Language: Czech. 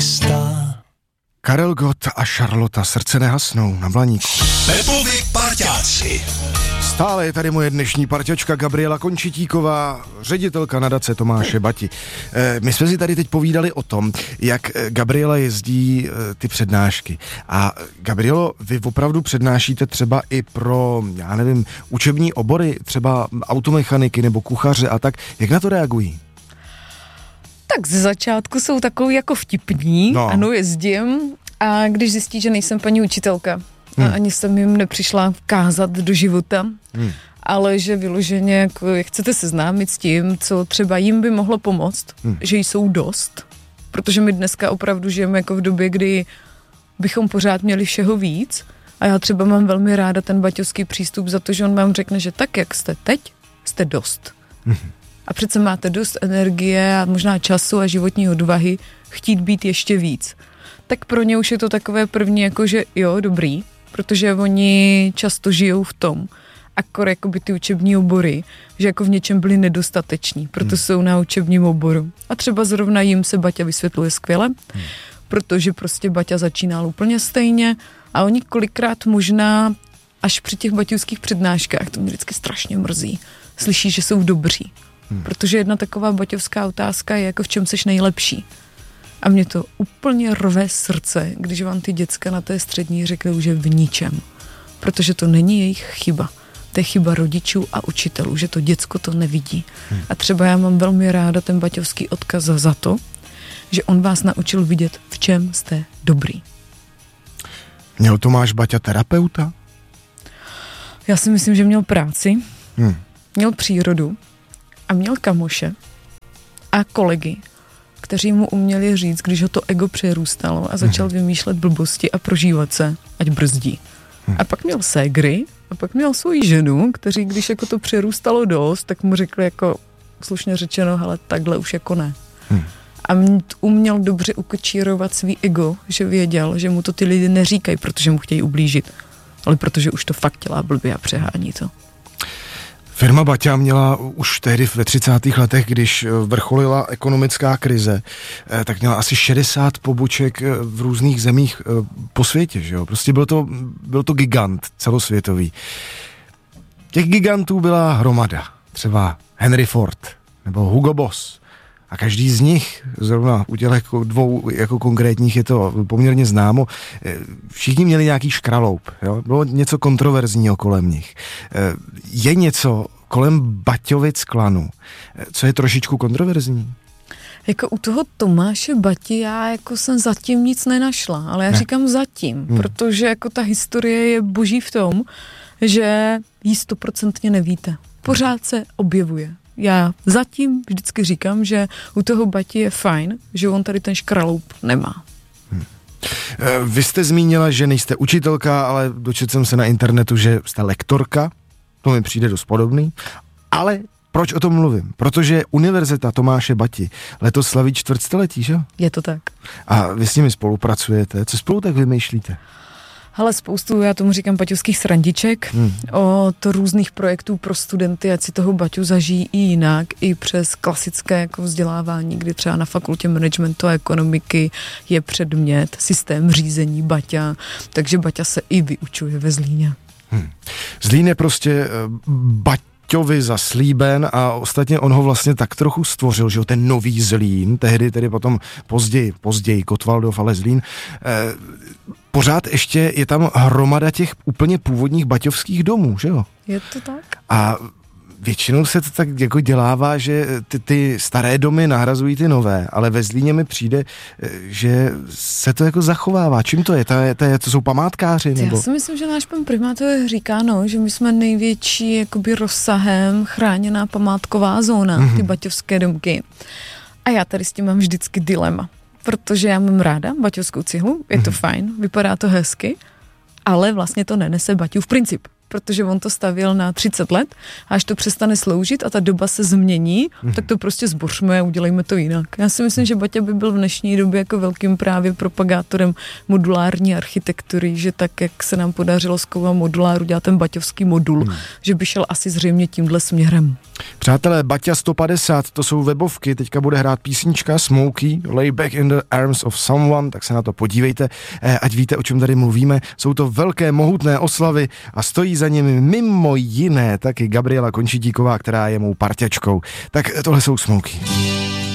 chystá. Karel Gott a Charlotta Srdce nehasnou na Blaníku. Pepovi parťáci. Stále je tady moje dnešní parťačka Gabriela Končitíková, ředitelka nadace Tomáše Bati. My jsme si tady teď povídali o tom, jak Gabriela jezdí ty přednášky. A Gabrielo, vy opravdu přednášíte třeba i pro, já nevím, učební obory, třeba automechaniky nebo kuchaře a tak. Jak na to reagují? Tak ze začátku jsou takový jako vtipní, ano, jezdím, a když zjistí, že nejsem paní učitelka, a ani jsem jim nepřišla kázat do života, ale že vyloženě jako chcete seznámit s tím, co třeba jim by mohlo pomoct, že jsou dost, protože my dneska opravdu žijeme jako v době, kdy bychom pořád měli všeho víc, a já třeba mám velmi ráda ten baťovský přístup za to, že on vám řekne, že tak, jak jste teď, jste dost. A přece máte dost energie a možná času a životní odvahy chtít být ještě víc. Tak pro ně už je to takové první, jako že jo, dobrý, protože oni často žijou v tom, akor jakoby ty učební obory, že jako v něčem byli nedostateční, proto jsou na učebním oboru. A třeba zrovna jim se Baťa vysvětluje skvěle, protože prostě Baťa začínal úplně stejně a oni kolikrát možná až při těch baťovských přednáškách, to mě vždycky strašně mrzí, slyší, že jsou dobří. Protože jedna taková baťovská otázka je jako v čem seš nejlepší. A mě to úplně rve srdce, když vám ty děcka na té střední řeknou, že v ničem. Protože to není jejich chyba. To je chyba rodičů a učitelů, že to děcko to nevidí. A třeba já mám velmi ráda ten baťovský odkaz za to, že on vás naučil vidět, v čem jste dobrý. Měl Tomáš Baťa terapeuta? Já si myslím, že měl práci, měl přírodu a měl kamoše a kolegy, kteří mu uměli říct, když ho to ego přerůstalo a začal vymýšlet blbosti a prožívat se, ať brzdí. A pak měl ségry a pak měl svoji ženu, kteří, když jako to přerůstalo dost, tak mu řekli jako slušně řečeno, hele, takhle už jako ne. A uměl dobře ukočírovat svý ego, že věděl, že mu to ty lidi neříkají, protože mu chtějí ublížit, ale protože už to fakt dělá blbě a přehání to. Firma Baťa měla už tehdy ve 30. letech, když vrcholila ekonomická krize, tak měla asi 60 poboček v různých zemích po světě, že jo? Prostě byl to gigant celosvětový. Těch gigantů byla hromada. Třeba Henry Ford nebo Hugo Boss. A každý z nich, zrovna u těch dvou jako konkrétních je to poměrně známo, všichni měli nějaký škraloup. Jo? Bylo něco kontroverzního kolem nich. Je něco kolem Baťovic klanu, co je trošičku kontroverzní? Jako u toho Tomáše Bati já jako jsem zatím nic nenašla, ale já říkám zatím, protože jako ta historie je boží v tom, že jí 100% nevíte. Pořád se objevuje. Já zatím vždycky říkám, že u toho Bati je fajn, že on tady ten škraloup nemá. Vy jste zmínila, že nejste učitelka, ale dočetl jsem se na internetu, že jste lektorka. To mi přijde dost podobný. Ale proč o tom mluvím? Protože Univerzita Tomáše Bati letos slaví čtvrtstoletí, že? Je to tak. A vy s nimi spolupracujete. Co spolu tak vymýšlíte? Ale spoustu, já tomu říkám, baťovských srandiček, od různých projektů pro studenty, ať si toho Baťu zažijí i jinak, i přes klasické jako vzdělávání, kdy třeba na fakultě managementu a ekonomiky je předmět, systém řízení Baťa, takže Baťa se i vyučuje ve Zlíně. Zlín je prostě Baťovi zaslíben a ostatně on ho vlastně tak trochu stvořil, že jo, ten nový Zlín, tehdy tedy potom později Gottwaldov, ale Zlín. Pořád ještě je tam hromada těch úplně původních baťovských domů, že jo? Je to tak? A většinou se to tak jako dělává, že ty staré domy nahrazují ty nové, ale ve Zlíně mi přijde, že se to jako zachovává. Čím to je? To jsou památkáři? Nebo? Já si myslím, že náš pan primátor říká, že my jsme největší jakoby rozsahem chráněná památková zóna, ty baťovské domky. A já tady s tím mám vždycky dilema. Protože já mám ráda baťovskou cihlu, je to fajn, vypadá to hezky, ale vlastně to nenese Baťův princip. protože on to stavěl na 30 let a až to přestane sloužit a ta doba se změní, tak to prostě zbořme a udělejme to jinak. Já si myslím, že Baťa by byl v dnešní době jako velkým právě propagátorem modulární architektury, že tak, jak se nám podařilo s Kovem moduláru dělat ten baťovský modul, že by šel asi zřejmě tímhle směrem. Přátelé, Baťa 150, to jsou webovky, teďka bude hrát písnička Smokey, Lay Back in the Arms of Someone, tak se na to podívejte, ať víte, o čem tady mluvíme. Jsou to velké, mohutné oslavy a stojí za nimi mimo jiné taky Gabriela Končitíková, která je mou parťačkou. Tak tohle jsou Smokey.